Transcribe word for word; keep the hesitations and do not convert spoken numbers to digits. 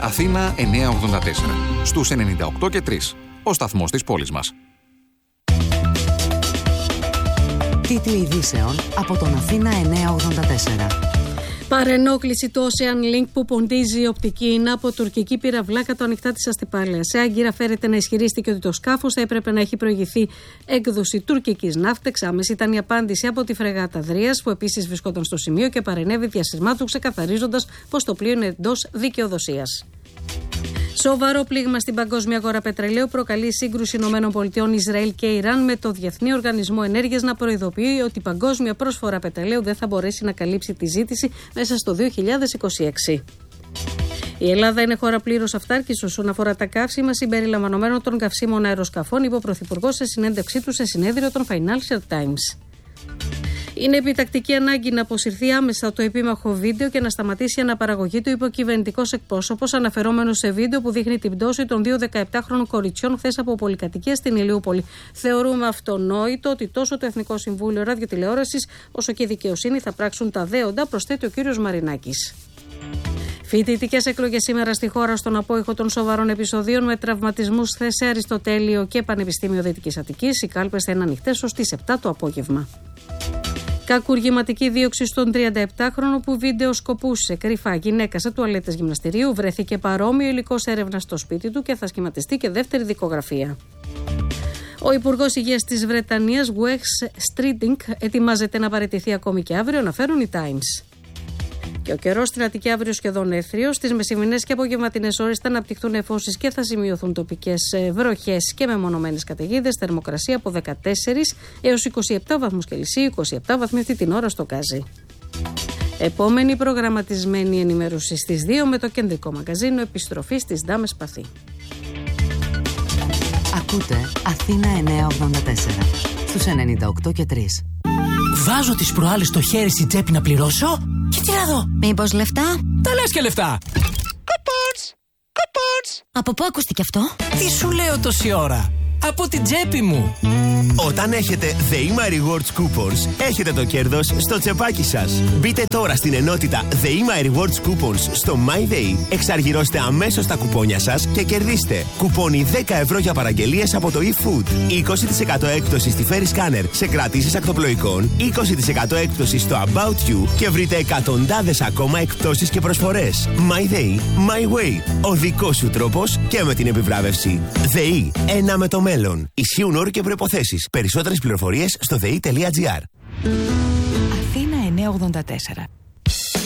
Αθήνα εννιακόσια ογδόντα τέσσερα. Στους ενενήντα οκτώ και τρία. Ο σταθμός της πόλης μας. Τίτλοι ειδήσεων από τον Αθήνα εννιακόσια ογδόντα τέσσερα. Παρενόχληση του Ocean Link που ποντίζει η οπτική ίνα από τουρκική πυραυλά κατά ανοιχτά της Αστυπάλαιας. Σε Άγκυρα φέρεται να ισχυρίστηκε ότι το σκάφος θα έπρεπε να έχει προηγηθεί έκδοση τουρκικής ναύτεξ. Άμεση ήταν η απάντηση από τη φρεγάτα Δρίας, που επίσης βρισκόταν στο σημείο και παρενέβη διασυρμά του, ξεκαθαρίζοντας πως το πλοίο είναι εντός δικαιοδοσίας. Σοβαρό πλήγμα στην παγκόσμια αγορά πετρελαίου προκαλεί σύγκρουση ΗΠΑ, Ισραήλ και Ιράν, με το Διεθνή Οργανισμό Ενέργειας να προειδοποιεί ότι η παγκόσμια πρόσφορα πετρελαίου δεν θα μπορέσει να καλύψει τη ζήτηση μέσα στο δύο χιλιάδες είκοσι έξι. Η Ελλάδα είναι χώρα πλήρως αυτάρκης όσον αφορά τα καύσιμα συμπεριλαμβανομένων των καυσίμων αεροσκαφών, είπε ο Πρωθυπουργός σε συνέντευξή του σε συνέδριο των Financial Times. Είναι επιτακτική ανάγκη να αποσυρθεί άμεσα το επίμαχο βίντεο και να σταματήσει η αναπαραγωγή του, είπε ο κυβερνητικός εκπρόσωπος, αναφερόμενος σε βίντεο που δείχνει την πτώση των δύο δεκαεπτάχρονων κοριτσιών χθες από πολυκατοικία στην Ηλιούπολη. Θεωρούμε αυτονόητο ότι τόσο το Εθνικό Συμβούλιο Ραδιοτηλεόρασης όσο και η δικαιοσύνη θα πράξουν τα δέοντα, προσθέτει ο κύριος Μαρινάκης. Φοιτητικές εκλογές σήμερα στη χώρα στον απόϊχο των σοβαρών επεισοδίων με τραυματισμούς σε Αριστοτέλειο και Πανεπιστήμιο Δυτικής Αττικής. Οι κάλπες θα είναι ανοιχτές ως τις επτά το απόγευμα. Κακουργηματική δίωξη στον τριανταεπτάχρονο που βιντεοσκοπούσε κρυφά γυναίκα σε τουαλέτες γυμναστηρίου. Βρέθηκε παρόμοιο υλικός έρευνας στο σπίτι του και θα σχηματιστεί και δεύτερη δικογραφία. Ο Υπουργός Υγείας της Βρετανίας, Wes Streeting, ετοιμάζεται να παραιτηθεί ακόμη και αύριο, αναφέρουν οι Times. Και ο καιρός στην Αττική αύριο σχεδόν έθριος. Στις μεσημερινές και απογευματινές ώρες θα αναπτυχθούν νεφώσεις και θα σημειωθούν τοπικές βροχές και μεμονωμένες καταιγίδες. Θερμοκρασία από δεκατέσσερα έως είκοσι επτά βαθμούς Κελσίου, είκοσι επτά βαθμοί αυτή την ώρα στο Γκάζι. Επόμενη προγραμματισμένη ενημέρωση στις δύο με το κεντρικό μαγκαζίνο. Επιστροφή στις Δάμες Παθή. Ακούτε Αθήνα εννιακόσια ογδόντα τέσσερα στους ενενήντα οκτώ και τρία. Βάζω τις προάλλες στο χέρι στην τσέπη να πληρώσω και τι να δω. Μήπως λεφτά? Τα λες και λεφτά. Κουπόνς, κουπόνς. Από πού ακούστηκε αυτό? Τι σου λέω τόση ώρα? Από την τσέπη μου. Όταν έχετε The Ema Rewards Coupons, έχετε το κέρδος στο τσεπάκι σας. Μπείτε τώρα στην ενότητα The Ema Rewards Coupons στο MyDay, εξαργυρώστε αμέσως τα κουπόνια σας και κερδίστε κουπόνι δέκα ευρώ για παραγγελίες από το eFood, είκοσι τοις εκατό έκπτωση στη Ferry Scanner σε κρατήσεις ακτοπλοϊκών, είκοσι τοις εκατό έκπτωση στο About You και βρείτε εκατοντάδες ακόμα εκπτώσεις και προσφορές. MyDay, My Way. Ο δικός σου τρόπος και με την επιβράβευση. ΔΕΗ, ένα με το μέλλον. Ισχύουν όροι και προϋποθέσεις. Περισσότερες πληροφορίες στο δε ι τελεία τζι άρ. Αθήνα εννιακόσια ογδόντα τέσσερα.